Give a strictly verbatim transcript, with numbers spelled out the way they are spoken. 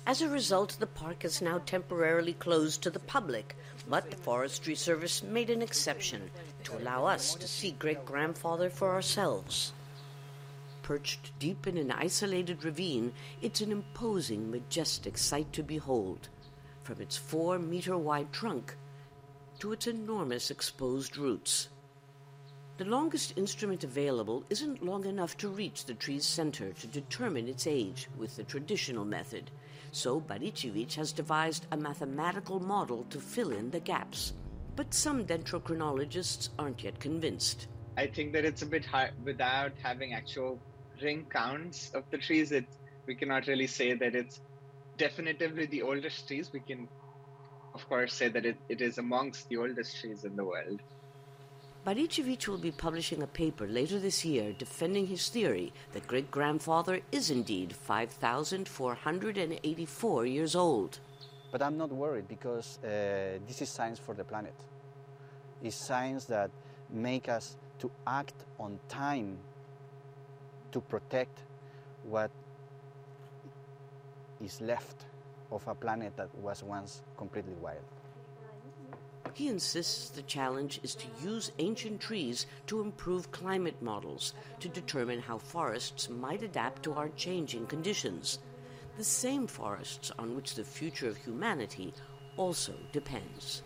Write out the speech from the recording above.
As a result, the park is now temporarily closed to the public, but the Forestry Service made an exception to allow us to see great-grandfather for ourselves. Perched deep in an isolated ravine, it's an imposing, majestic sight to behold, from its four-meter-wide trunk to its enormous exposed roots. The longest instrument available isn't long enough to reach the tree's center to determine its age with the traditional method, so Barichevich has devised a mathematical model to fill in the gaps. But some dendrochronologists aren't yet convinced. I think that it's a bit hard without having actual ring counts of the trees. It, we cannot really say that it's definitively the oldest trees. We can, of course, say that it, it is amongst the oldest trees in the world. Barichevich will be publishing a paper later this year defending his theory that great-grandfather is indeed five thousand four hundred eighty-four years old. But I'm not worried because uh, this is science for the planet. It's science that makes us to act on time to protect what is left of a planet that was once completely wild. He insists the challenge is to use ancient trees to improve climate models to determine how forests might adapt to our changing conditions, the same forests on which the future of humanity also depends.